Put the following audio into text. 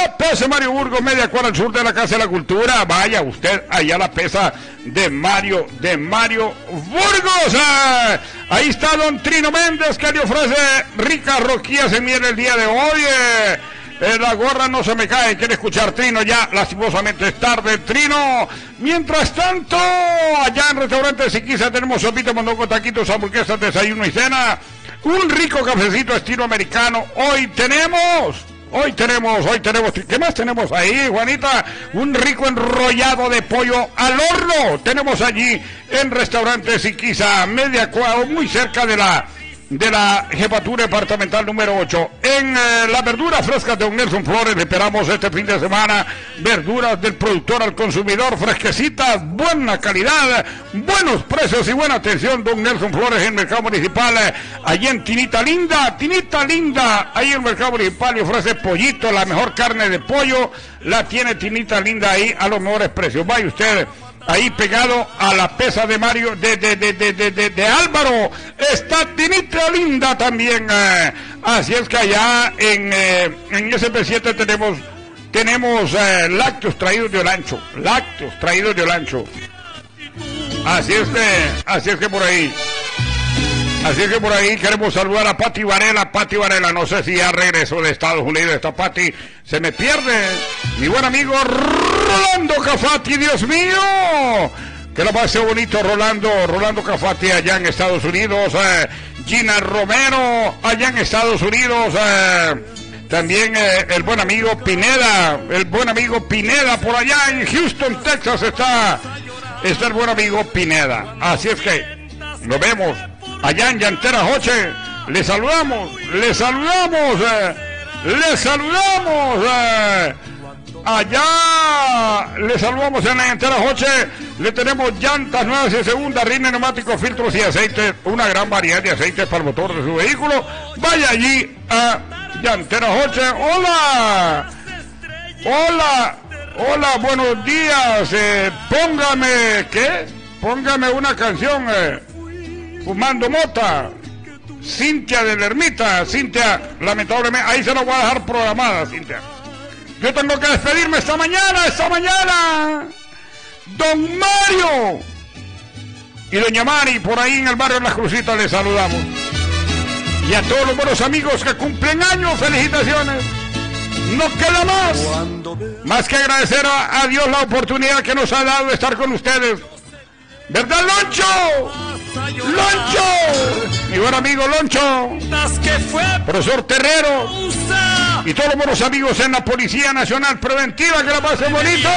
La Pesa de Mario Burgos, media cuadra al sur de la Casa de la Cultura. Vaya usted allá a la Pesa de Mario Burgos. Ahí está don Trino Méndez, que le ofrece ricas rosquillas en miel el día de hoy. La gorra no se me cae, quiere escuchar Trino ya, lastimosamente es tarde, Trino. Mientras tanto, allá en Restaurante Siquisa tenemos sopita, mondongo, taquitos, hamburguesas, desayuno y cena. Un rico cafecito estilo americano. Hoy tenemos, ¿qué más tenemos ahí, Juanita? Un rico enrollado de pollo al horno. Tenemos allí en Restaurante Siquisa, media cuadra, muy cerca de la jefatura departamental número 8. En las verduras frescas de don Nelson Flores le esperamos este fin de semana. Verduras del productor al consumidor, fresquecitas, buena calidad, buenos precios y buena atención. Don Nelson Flores en Mercado Municipal, allí en Tinita Linda, ahí en el Mercado Municipal, y ofrece pollito, la mejor carne de pollo la tiene Tinita Linda ahí a los mejores precios. Vaya usted ahí pegado a la Pesa de Mario de Álvaro, está Tinita Linda también. Así es que allá en SP7 tenemos lácteos traídos de Olancho. Así es que por ahí queremos saludar a Pati Varela. No sé si ya regresó de Estados Unidos. Esta Pati se me pierde. Mi buen amigo Rolando Cafati, Dios mío, que la pase bonito Rolando Cafati allá en Estados Unidos. Gina Romero allá en Estados Unidos. También el buen amigo Pineda por allá en Houston, Texas está el buen amigo Pineda. Así es que nos vemos allá en Llantera Joche. Le saludamos. Allá le saludamos en la Llantera Joche. Le tenemos llantas nuevas y segunda, rines, neumáticos, filtros y aceites. Una gran variedad de aceites para el motor de su vehículo. Vaya allí a Llantera Joche. Hola, buenos días. Póngame una canción. Fumando mota. Cintia de la Ermita. Cintia, lamentablemente, ahí se la voy a dejar programada, Cintia. Yo tengo que despedirme esta mañana. Don Mario y doña Mari, por ahí en el barrio Las Crucitas, les saludamos. Y a todos los buenos amigos que cumplen años, felicitaciones. No queda más que agradecer a Dios la oportunidad que nos ha dado de estar con ustedes. ¿Verdad, Loncho? Mi buen amigo Loncho, profesor Terrero y todos los buenos amigos en la Policía Nacional Preventiva, que la pasen bonito.